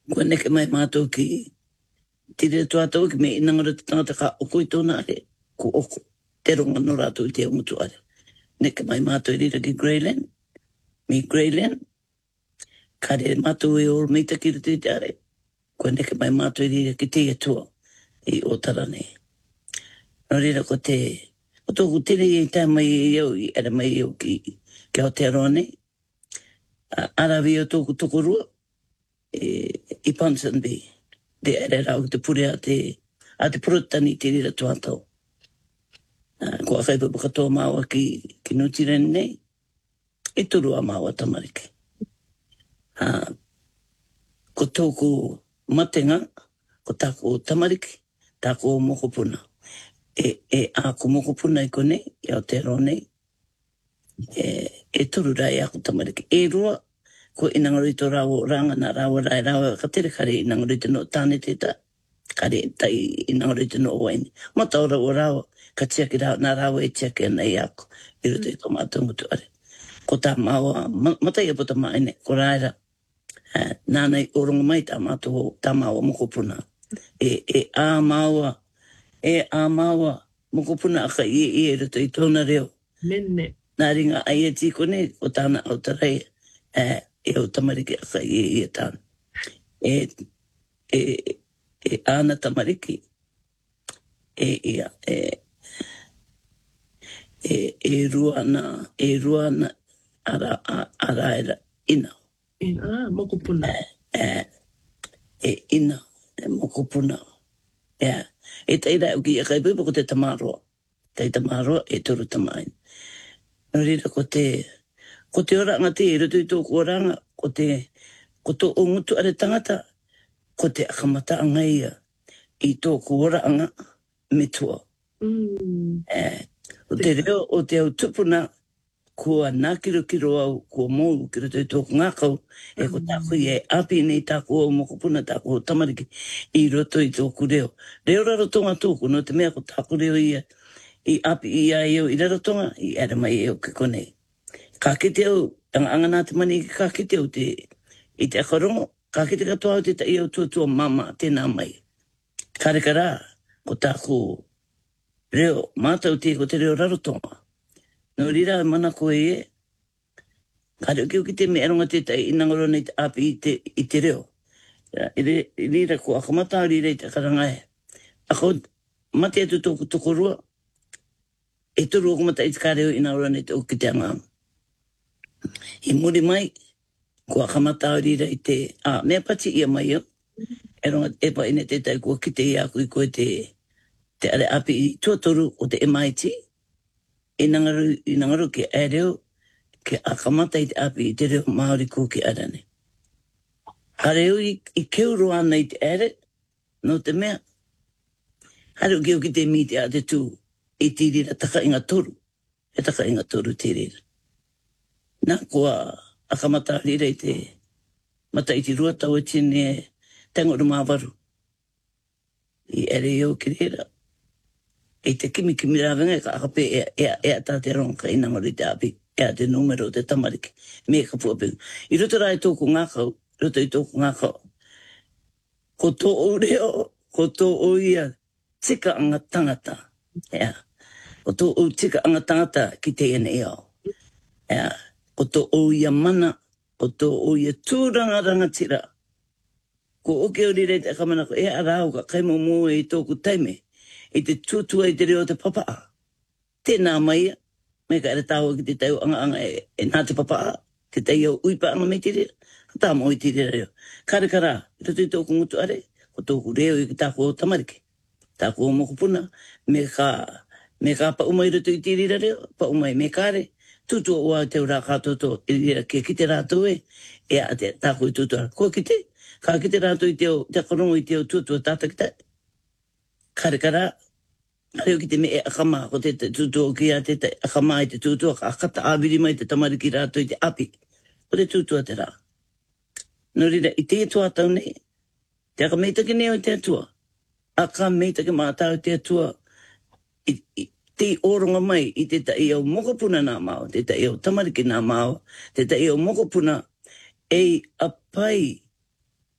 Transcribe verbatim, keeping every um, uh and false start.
Kua neke mai mātou ki tire tu atau ki me inangara te tangata ka oko i tōna are, ku oko. Te ronga no rātou i te umutu are. Neke mai mātou i rira ki Greyland, mi Greyland, ka re mātou e oro meita ki rito i te are. Kua neke mai mātou i rira ki te atua i o Tarane. No rira ko te, o tōku tere i tai mai e au i ara mai e au ki, ki Aotearoa nei. Arawi o tōku tokorua, e, i Ponson Bay. Te ere rau te pure a te, a te purutani te rira tuatau. Uh, ko a kaipa pakatoa maua ki, ki Nutiren nei, e turu a maua tamariki. Uh, ko tōku matenga, ko tāko tamariki, tāko mokopuna. E, e a ko mokopuna i konei, i Aotearoa nei, e, e turu rai ako tamariki. E rua, ko inangarito rawo ranga na rawo rai rawo ka tere kare inangarito no tāne te ta kare tai inangarito no waini mata ora o rawo ka tia ki rawo na rawo e tia ki nei ako i ruto i tomato ngutu are ko tā maua mata ia pota maine ko raira nānei orongo mai tā mato tā maua mokopuna e, e a maua e a maua mokopuna aka i e e ruto i tōna reo Mene. Nā ringa ai e tiko nei o tāna o tarai e e o tamariki aka i e e tāna. E, e, e āna tamariki, e, e, e, e, e ruana, e ruana ara, ara era ina. Ina, mokopuna. E, e ina, e mokopuna. E, e teira au ki a kaipuipa ko te tamaroa. Tei tamaroa e turu tamain. No rira ko te, ko te oranga te e rutu i tōku oranga, ko te, ko tō o ngutu are tangata, ko te akamata angaia i tōku oranga metua. Mm. E, o te reo o te au tupuna, kua nākiro kiro au, kua mōu kiro te tōku ngākau, e ko tāku i e api nei tāku o mokopuna, tāku o tamariki, i roto i tōku reo. Reo rarotonga tōku, no te mea ko tāku reo i i api i a eo i rarotonga, i ara mai eo ki konei. Ka kite au, ang angana te mani ki ka kite au te, i te akarongo, ka kite katoa au te ta i au tua tua mama, tēnā mai. Kareka rā, ko tāku reo, mātau te ko te reo rarotonga. No rira mana koe e, ka reo ki ki te me aronga te tai inangaro nei te api i te, i te reo. I rira ko akamata rira i te karangae. Ako, mate atu tōku tokorua, e turu o kumata i te kāreo inangaro nei te o ki te angam. I muri mai, ko akamata rira i te, a, mea pati ia mai au, e ronga e pa ine te tai kua ki te ia kui koe te, te are api i tuatoru o te M I T, e nangaru, i nangaru ki e reo, ke akamata i te api i te reo Māori ko ki arane. Ka reo i, i keuru ana i te ere, no te mea, hareu keo ki te miti a te tū, i te rira taka inga toru, e taka inga toru te rira. Nā kua akamata rira i te mata i te ruatau e tine tangoru māwaru. I ere iau ki rira. E te kimi kimi rāwenga ka akape e, e, e a tāte ronga i nangori te api, e a te numero te tamariki, me ka puapingu. I roto rai tōku ngākau, roto i tōku ngākau. Ko tō o reo, ko tō o ia, tika anga tangata. Ea. Ko tō o tika anga tangata ki te ene iau. Ea. Ko tō o ia mana, ko tō o ia tūranga rangatira. Ko oke o rire te kamanako, e a rau ka kaimo mua i tōku taime, i te tūtua i te reo te papaa. Tēnā maia, me ka ere tāua ki te tau anga anga e, e nā te papaa, te tau uipa anga me te reo, tā mo i te reo. Kare kara, i roto i tōku ngutu are, ko tōku reo i ki tāku o tamariki, tāku o mokopuna, me ka, me ka pa umai roto i te rira reo, pa umai me kare, tutua ua te ura kātoto, i rira ke ki te rātou e, e a te tāku i tutua. Ko ki te, ka ki te rātou i te o, te karongo i te o tutua tāta ki te. Kare kara, reo ki te me e akama, ko te tutua ki a te akama i te tutua, ka akata āwiri mai te tamariki rātou i te api. Ko te tutua te rā. No rira, i te tua tau nei, te aka meitake neo i te atua. Aka meitake mātau te atua, i, i te oronga mai i te tai au mokopuna nā mao, te tai au tamariki nā mao, te tai au mokopuna, ei apai